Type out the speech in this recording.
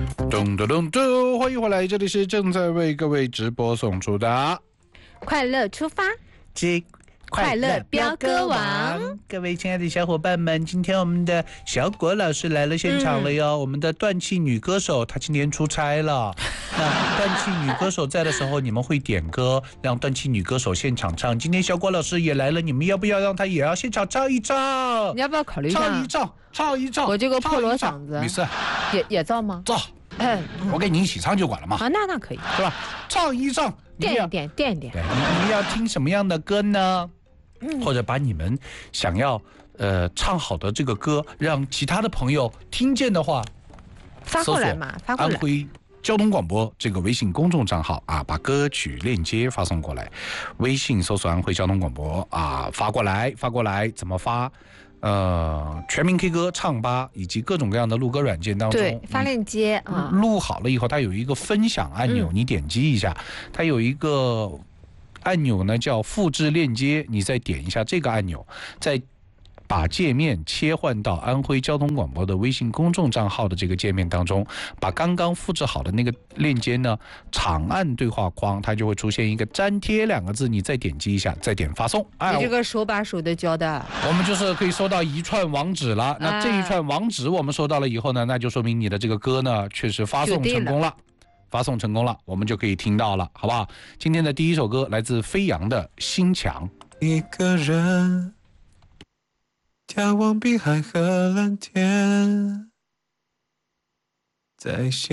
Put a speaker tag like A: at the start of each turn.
A: 咚咚咚咚，欢迎回来，这里是正在为各位直播送出的
B: 快乐出发，
C: 快乐飙歌王，各位亲爱的小伙伴们，今天我们的小果老师来了现场了哟。我们的断气女歌手她今天出差了，那断气女歌手在的时候，你们会点歌，让断气女歌手现场唱。今天小果老师也来了，你们要不要让她也要现场唱一唱？
B: 你要不要考虑一下？
A: 唱一唱。
B: 我这个破锣嗓子，
A: 没事，
B: 也造吗？
A: 造。我跟你一起唱就管了嘛。
B: 啊，那可以，
A: 是吧？唱一唱，
B: 垫一点。对，
C: 你们要听什么样的歌呢？或者把你们想要唱好的这个歌，让其他的朋友听见的话，
B: 发过来嘛，发过来。
A: 安徽交通广播这个微信公众账号啊，把歌曲链接发送过来，微信搜索安徽交通广播啊，发过来，怎么发？全民 K 歌、唱吧以及各种各样的录歌软件当中，
B: 对，发链接啊，
A: 录好了以后，它有一个分享按钮，你点击一下，它有一个按钮呢叫复制链接，你再点一下这个按钮，再把界面切换到安徽交通广播的微信公众账号的这个界面当中，把刚刚复制好的那个链接呢长按对话框，它就会出现一个粘贴两个字，你再点击一下，再点发送。
B: 你这个手把手的教的，
A: 我们就是可以收到一串网址了。那这一串网址我们收到了以后呢，那就说明你的这个歌呢确实发送成功了。发送成功了，我们就可以听到了，好不好？今天的第一首歌来自飞扬的《心墙》。
D: 一个人眺望碧海和蓝天，在